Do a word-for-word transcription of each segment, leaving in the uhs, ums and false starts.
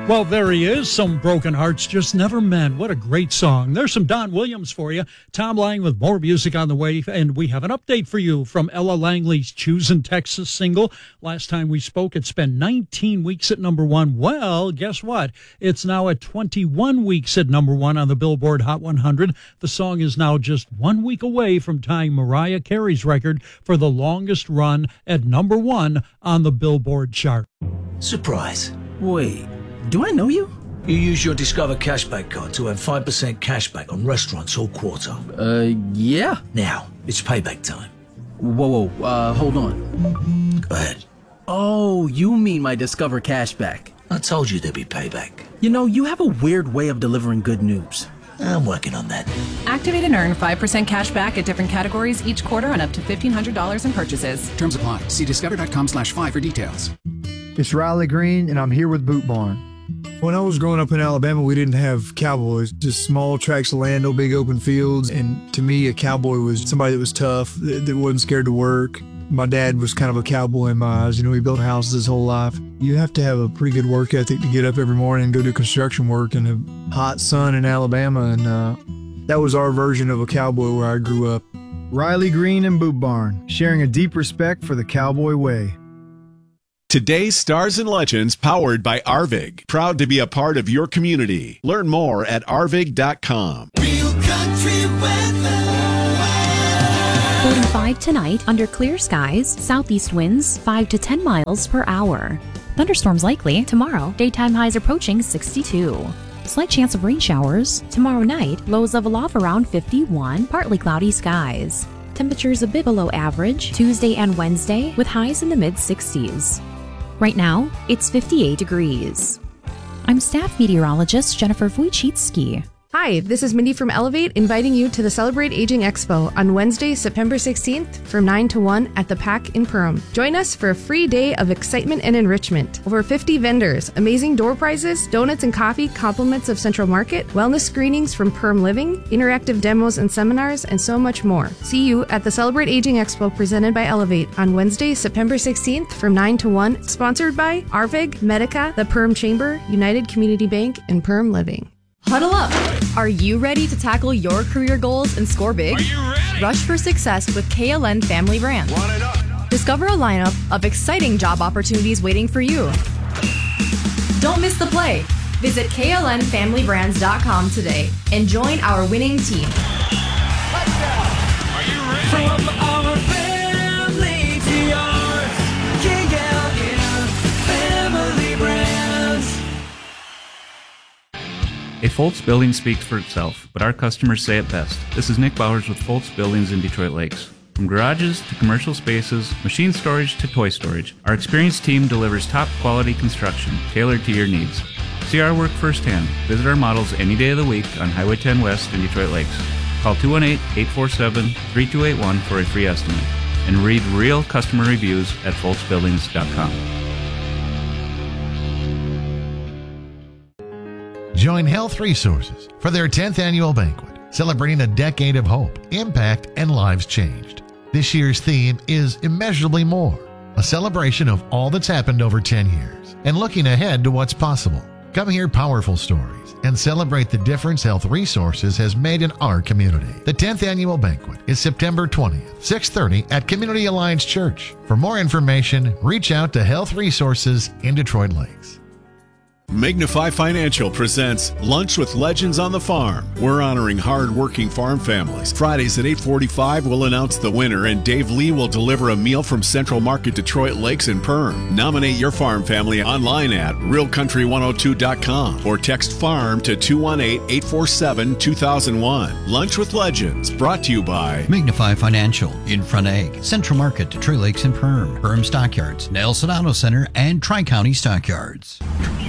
Well, there he is. Some broken hearts just never mend. What a great song. There's some Don Williams for you. Tom Lang with more music on the way. And we have an update for you from Ella Langley's Choosin' Texas single. Last time we spoke, it spent nineteen weeks at number one. Well, guess what? It's now at twenty-one weeks at number one on the Billboard Hot one hundred. The song is now just one week away from tying Mariah Carey's record for the longest run at number one on the Billboard chart. Surprise. Wait. Do I know you? You use your Discover Cashback card to have five percent cashback on restaurants all quarter. Uh, yeah. Now, it's payback time. Whoa, whoa, uh, hold on. Go ahead. Oh, you mean my Discover Cashback. I told you there'd be payback. You know, you have a weird way of delivering good news. I'm working on that. Activate and earn five percent cash back at different categories each quarter on up to fifteen hundred dollars in purchases. Terms apply. See discover.com slash five for details. It's Riley Green, and I'm here with Boot Barn. When I was growing up in Alabama, we didn't have cowboys, just small tracts of land, no big open fields. And to me, a cowboy was somebody that was tough, that, that wasn't scared to work. My dad was kind of a cowboy in my eyes. You know, he built houses his whole life. You have to have a pretty good work ethic to get up every morning and go do construction work in a hot sun in Alabama. And uh, that was our version of a cowboy where I grew up. Riley Green and Boot Barn, sharing a deep respect for the cowboy way. Today's Stars and Legends, powered by Arvig. Proud to be a part of your community. Learn more at arvig dot com. Real country weather. forty-five tonight, under clear skies, southeast winds five to ten miles per hour. Thunderstorms likely tomorrow, daytime highs approaching sixty-two. Slight chance of rain showers. Tomorrow night, lows level off around fifty-one, partly cloudy skies. Temperatures a bit below average Tuesday and Wednesday, with highs in the mid sixties. Right now, it's fifty-eight degrees. I'm staff meteorologist Jennifer Wojcicki. Hi, this is Mindy from Elevate, inviting you to the Celebrate Aging Expo on Wednesday, September sixteenth from nine to one at the P A C in Perham. Join us for a free day of excitement and enrichment. Over fifty vendors, amazing door prizes, donuts and coffee, compliments of Central Market, wellness screenings from Perm Living, interactive demos and seminars, and so much more. See you at the Celebrate Aging Expo presented by Elevate on Wednesday, September sixteenth from nine to one, sponsored by Arvig, Medica, the Perm Chamber, United Community Bank, and Perm Living. Huddle up! Are you ready to tackle your career goals and score big? Are you ready? Rush for success with K L N Family Brands. Want it up. Discover a lineup of exciting job opportunities waiting for you. Don't miss the play. Visit K L N family brands dot com today and join our winning team. Touchdown! Are you ready? From our family to yours, K L N Family Brands. A Foltz building speaks for itself, but our customers say it best. This is Nick Bowers with Foltz Buildings in Detroit Lakes. From garages to commercial spaces, machine storage to toy storage, our experienced team delivers top quality construction tailored to your needs. See our work firsthand. Visit our models any day of the week on Highway ten West in Detroit Lakes. Call two one eight, eight four seven, three two eight one for a free estimate. And read real customer reviews at foltz buildings dot com. Join Health Resources for their tenth annual banquet, celebrating a decade of hope, impact, and lives changed. This year's theme is Immeasurably More, a celebration of all that's happened over ten years and looking ahead to what's possible. Come hear powerful stories and celebrate the difference Health Resources has made in our community. The tenth annual banquet is September twentieth, six thirty at Community Alliance Church. For more information, reach out to Health Resources in Detroit Lakes. Magnify Financial presents Lunch with Legends on the Farm. We're honoring hard-working farm families. Fridays at eight forty-five, we'll announce the winner, and Dave Lee will deliver a meal from Central Market Detroit Lakes and Perm. Nominate your farm family online at real country one oh two dot com or text FARM to two one eight, eight four seven, two thousand one. Lunch with Legends, brought to you by Magnify Financial, Infront Egg, Central Market, Detroit Lakes and Perm, Perm Stockyards, Nelson Auto Center, and Tri-County Stockyards.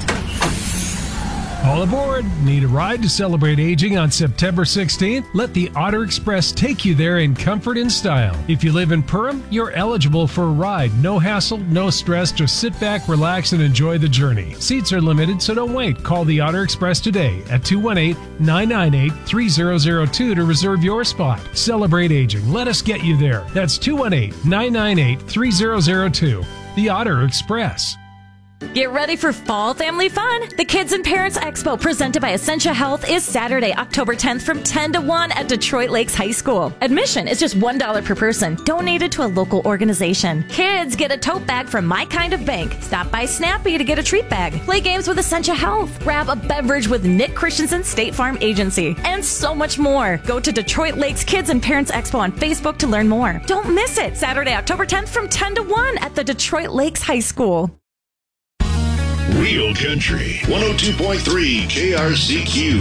All aboard! Need a ride to celebrate aging on September sixteenth? Let the Otter Express take you there in comfort and style. If you live in Perham, you're eligible for a ride. No hassle, no stress, just sit back, relax, and enjoy the journey. Seats are limited, so don't wait. Call the Otter Express today at two one eight, nine nine eight, three zero zero two to reserve your spot. Celebrate aging. Let us get you there. That's two one eight, nine nine eight, three zero zero two. The Otter Express. Get ready for fall family fun. The Kids and Parents Expo presented by Essentia Health is Saturday, October tenth from ten to one at Detroit Lakes High School. Admission is just one dollar per person, donated to a local organization. Kids get a tote bag from My Kind of Bank. Stop by Snappy to get a treat bag. Play games with Essentia Health. Grab a beverage with Nick Christensen State Farm Agency. And so much more. Go to Detroit Lakes Kids and Parents Expo on Facebook to learn more. Don't miss it. Saturday, October tenth from ten to one at the Detroit Lakes High School. Real Country one oh two point three K R C Q.